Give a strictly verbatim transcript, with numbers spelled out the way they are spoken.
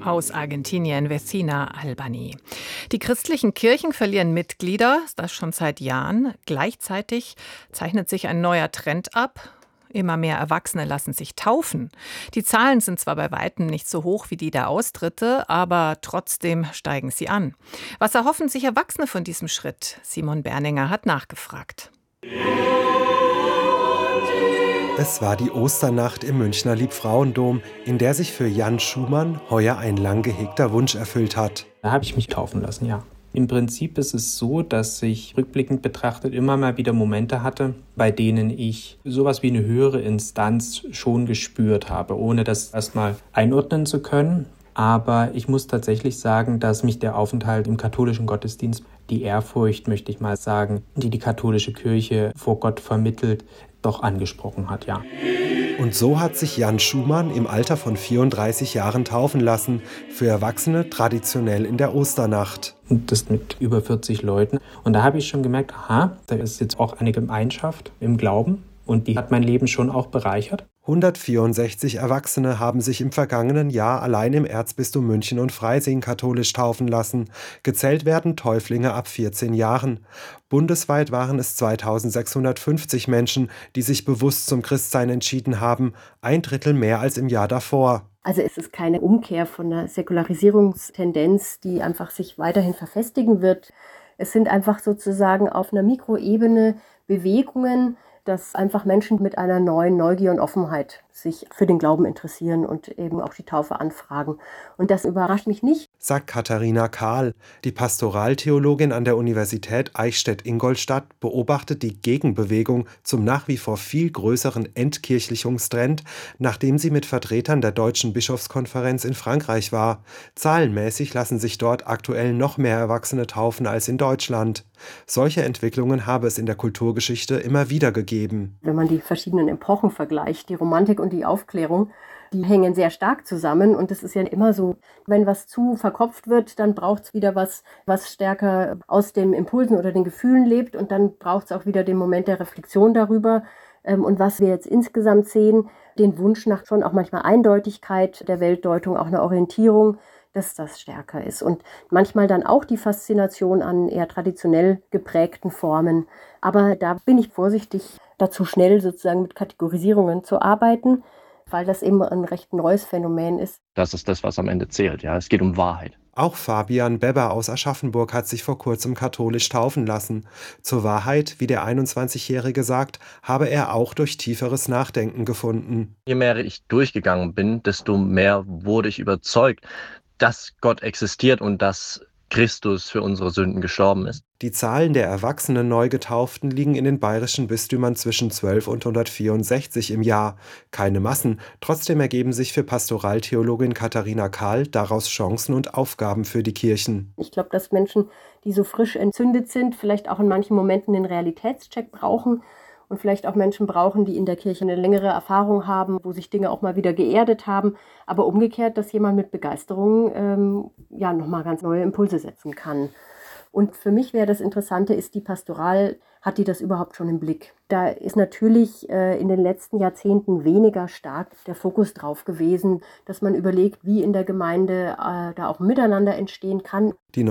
aus Argentinien, Vecina Albany. Die christlichen Kirchen verlieren Mitglieder, das schon seit Jahren. Gleichzeitig zeichnet sich ein neuer Trend ab. Immer mehr Erwachsene lassen sich taufen. Die Zahlen sind zwar bei weitem nicht so hoch wie die der Austritte, aber trotzdem steigen sie an. Was erhoffen sich Erwachsene von diesem Schritt? Simon Berninger hat nachgefragt. Es war die Osternacht im Münchner Liebfrauendom, in der sich für Jan Schumann heuer ein lang gehegter Wunsch erfüllt hat. Da habe ich mich taufen lassen, ja. Im Prinzip ist es so, dass ich rückblickend betrachtet immer mal wieder Momente hatte, bei denen ich sowas wie eine höhere Instanz schon gespürt habe, ohne das erstmal einordnen zu können. Aber ich muss tatsächlich sagen, dass mich der Aufenthalt im katholischen Gottesdienst, die Ehrfurcht, möchte ich mal sagen, die die katholische Kirche vor Gott vermittelt, doch angesprochen hat, ja. Und so hat sich Jan Schumann im Alter von vierunddreißig Jahren taufen lassen, für Erwachsene traditionell in der Osternacht. Und das mit über vierzig Leuten. Und da habe ich schon gemerkt, aha, da ist jetzt auch eine Gemeinschaft im Glauben und die hat mein Leben schon auch bereichert. hundertvierundsechzig Erwachsene haben sich im vergangenen Jahr allein im Erzbistum München und Freising katholisch taufen lassen. Gezählt werden Täuflinge ab vierzehn Jahren. Bundesweit waren es zweitausendsechshundertfünfzig Menschen, die sich bewusst zum Christsein entschieden haben, ein Drittel mehr als im Jahr davor. Also es ist keine Umkehr von einer Säkularisierungstendenz, die einfach sich weiterhin verfestigen wird. Es sind einfach sozusagen auf einer Mikroebene Bewegungen, dass einfach Menschen mit einer neuen Neugier und Offenheit sich für den Glauben interessieren und eben auch die Taufe anfragen. Und das überrascht mich nicht, sagt Katharina Kahl. Die Pastoraltheologin an der Universität Eichstätt-Ingolstadt beobachtet die Gegenbewegung zum nach wie vor viel größeren Entkirchlichungstrend, nachdem sie mit Vertretern der Deutschen Bischofskonferenz in Frankreich war. Zahlenmäßig lassen sich dort aktuell noch mehr Erwachsene taufen als in Deutschland. Solche Entwicklungen habe es in der Kulturgeschichte immer wieder gegeben. Wenn man die verschiedenen Epochen vergleicht, die Romantik und die Aufklärung, die hängen sehr stark zusammen und es ist ja immer so, wenn was zu verkopft wird, dann braucht es wieder was, was stärker aus den Impulsen oder den Gefühlen lebt und dann braucht es auch wieder den Moment der Reflexion darüber. Und was wir jetzt insgesamt sehen, den Wunsch nach schon auch manchmal Eindeutigkeit der Weltdeutung, auch eine Orientierung, dass das stärker ist. Und manchmal dann auch die Faszination an eher traditionell geprägten Formen. Aber da bin ich vorsichtig, dazu schnell sozusagen mit Kategorisierungen zu arbeiten, weil das eben ein recht neues Phänomen ist. Das ist das, was am Ende zählt. Ja, es geht um Wahrheit. Auch Fabian Beber aus Aschaffenburg hat sich vor kurzem katholisch taufen lassen. Zur Wahrheit, wie der einundzwanzigjährige sagt, habe er auch durch tieferes Nachdenken gefunden. Je mehr ich durchgegangen bin, desto mehr wurde ich überzeugt, dass Gott existiert und dass Christus für unsere Sünden gestorben ist. Die Zahlen der erwachsenen Neugetauften liegen in den bayerischen Bistümern zwischen zwölf und hundertvierundsechzig im Jahr. Keine Massen, trotzdem ergeben sich für Pastoraltheologin Katharina Kahl daraus Chancen und Aufgaben für die Kirchen. Ich glaube, dass Menschen, die so frisch entzündet sind, vielleicht auch in manchen Momenten den Realitätscheck brauchen und vielleicht auch Menschen brauchen, die in der Kirche eine längere Erfahrung haben, wo sich Dinge auch mal wieder geerdet haben, aber umgekehrt, dass jemand mit Begeisterung ähm, ja nochmal ganz neue Impulse setzen kann. Und für mich wäre das Interessante, ist die Pastoral, hat die das überhaupt schon im Blick? Da ist natürlich äh, in den letzten Jahrzehnten weniger stark der Fokus drauf gewesen, dass man überlegt, wie in der Gemeinde äh, da auch Miteinander entstehen kann. Die